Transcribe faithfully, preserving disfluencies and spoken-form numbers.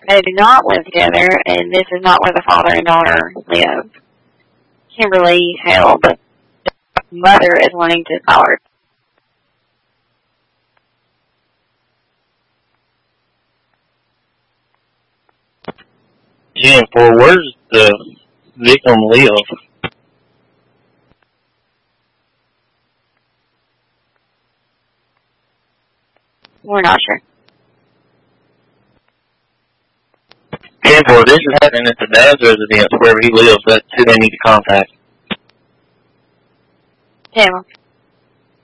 They do not live together, and this is not where the father and daughter live. Kimberly Hale, the mother, is wanting to call her. Jennifer, where's the victim live? We're not sure. Jennifer, this is happening at the dad's residence, wherever he lives. That's who they need to contact. Tamara.